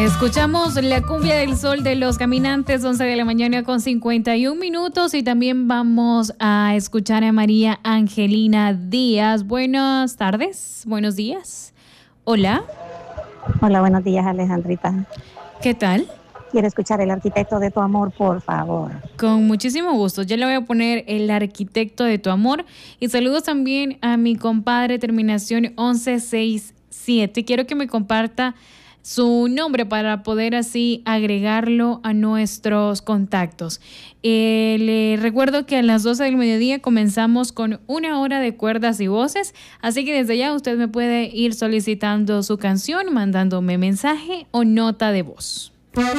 Escuchamos la cumbia del sol de Los Caminantes, 11 de la mañana con 51 minutos, y también vamos a escuchar a María Angelina Díaz. Buenas tardes, buenos días. Hola. Hola, buenos días, Alejandrita. ¿Qué tal? Quiero escuchar El Arquitecto de tu Amor, por favor. Con muchísimo gusto. Ya le voy a poner El Arquitecto de tu Amor. Y saludos también a mi compadre, terminación 1167. Quiero que me comparta su nombre para poder así agregarlo a nuestros contactos. Le recuerdo que a las 12 del mediodía comenzamos con 1 hora de cuerdas y voces, así que desde ya usted me puede ir solicitando su canción, mandándome mensaje o nota de voz.